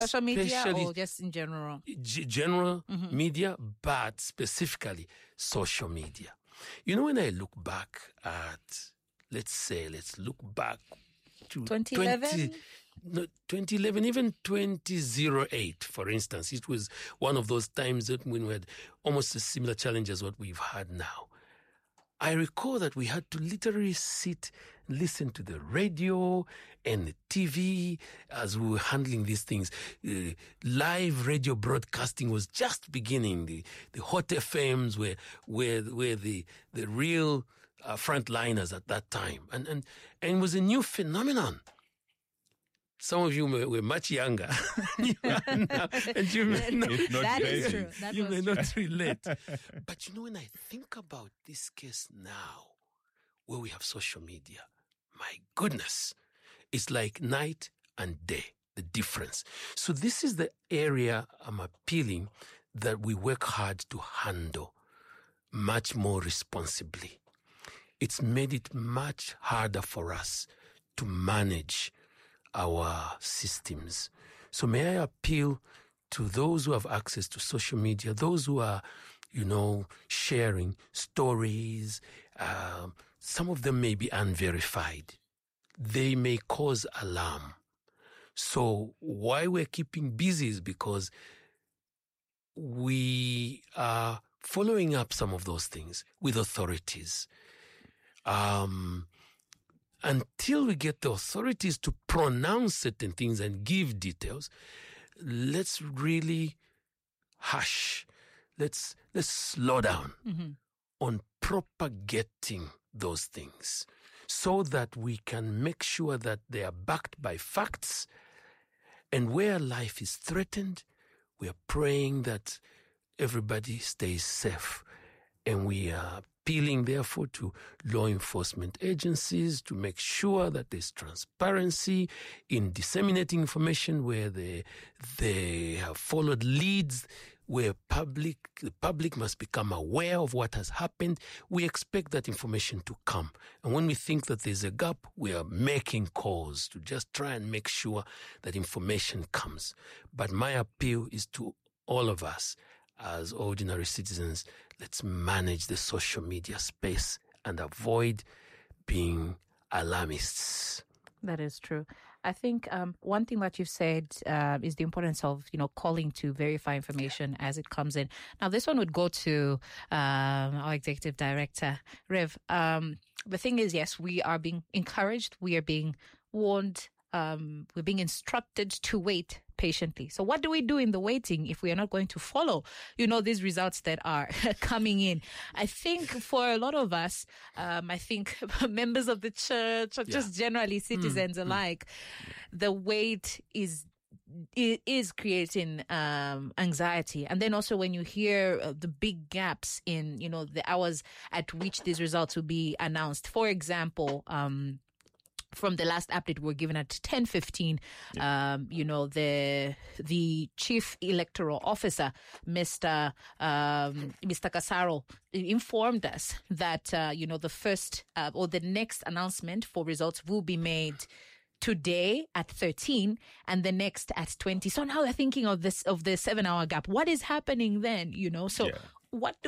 social media especially or just in general? General media, but specifically social media. You know, when I look back at, let's look back to 2011? 2011, even 2008, for instance. It was one of those times that when we had almost a similar challenge as what we've had now. I recall that we had to literally sit, listen to the radio and the TV as we were handling these things. Live radio broadcasting was just beginning. The hot FMs were the real frontliners at that time. And it was a new phenomenon. Some of you were much younger than you are now, and you may not, that is true. You may not relate. But you know, when I think about this case now, where we have social media, my goodness, it's like night and day, the difference. So this is the area I'm appealing that we work hard to handle much more responsibly. It's made it much harder for us to manage our systems. So may I appeal to those who have access to social media, those who are, sharing stories. Some of them may be unverified. They may cause alarm. So why we're keeping busy is because we are following up some of those things with authorities. Until we get the authorities to pronounce certain things and give details, let's really hush. Let's slow down on propagating those things so that we can make sure that they are backed by facts. And where life is threatened, we are praying that everybody stays safe. And we are appealing, therefore, to law enforcement agencies to make sure that there's transparency in disseminating information where they have followed leads, where the public must become aware of what has happened. We expect that information to come. And when we think that there's a gap, we are making calls to just try and make sure that information comes. But my appeal is to all of us as ordinary citizens. Let's manage the social media space and avoid being alarmists. That is true. I think one thing that you've said is the importance of, calling to verify information as it comes in. Now, this one would go to our executive director, Rev. The thing is, yes, we are being encouraged. We are being warned. We're being instructed to wait patiently. So what do we do in the waiting if we are not going to follow, these results that are coming in? I think for a lot of us, I think members of the church or just generally citizens alike, the wait is creating anxiety. And then also when you hear the big gaps in, the hours at which these results will be announced. For example, from the last update we were given at 10:15, the chief electoral officer, Mr. Casaro, informed us that the first or the next announcement for results will be made today at 13 and the next at 20. So now we're thinking of the 7-hour gap. What is happening then? What